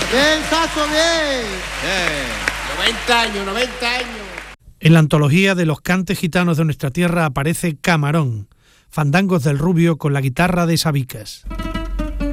Bien, Saso, bien. 90 años, 90 años. En la antología de los cantes gitanos de nuestra tierra aparece Camarón, fandangos del Rubio con la guitarra de Sabicas.